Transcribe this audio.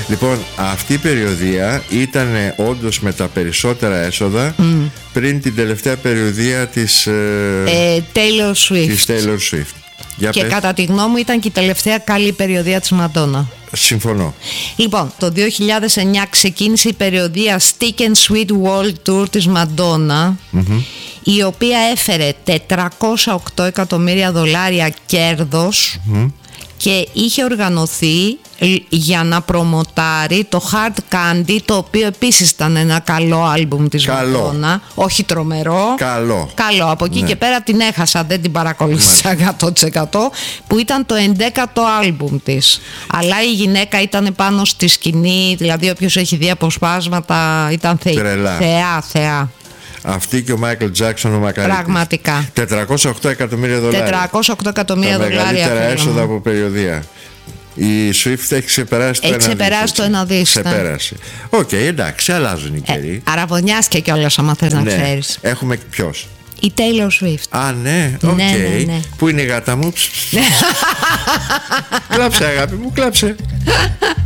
Λοιπόν, αυτή η περιοδεία ήταν όντως με τα περισσότερα έσοδα πριν την τελευταία περιοδεία της Taylor Swift. Και κατά τη γνώμη μου ήταν και η τελευταία καλή περιοδεία της Μαντόνα. Συμφωνώ. Λοιπόν, το 2009 ξεκίνησε η περιοδεία Stick and Sweet World Tour της Μαντόνα, η οποία έφερε $408 εκατομμύρια κέρδος και είχε οργανωθεί για να προμοτάρει το Hard Candy, το οποίο επίσης ήταν ένα καλό άλμπουμ της Μαντόνα. Όχι τρομερό. Καλό. Από εκεί και πέρα την έχασα, δεν την παρακολούθησα 100%, που ήταν το 11ο άλμπουμ της. Αλλά η γυναίκα ήταν πάνω στη σκηνή, δηλαδή όποιος έχει δει αποσπάσματα ήταν θεά. Αυτή και ο Μάικλ Τζάκσον ο μακαρίτης. Πραγματικά. $408 εκατομμύρια. $408 εκατομμύρια. Τα μεγαλύτερα έσοδα από περιοδεία. Η Swift έχει ξεπεράσει το ένα δις. Ξεπέρασε. Οκ, εντάξει, αλλάζουν οι καιροί. Αραβωνιάστηκε κιόλας, άμα θες να ξέρεις. Έχουμε ποιος? Η Taylor Swift. Α, ναι, οκ. Ναι. Πού είναι η γάτα μου? Κλάψε, αγάπη μου, κλάψε.